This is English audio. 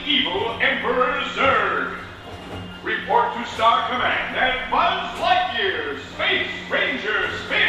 evil Emperor Zurg. Report to Star Command and Buzz Lightyear, Space Ranger Spin!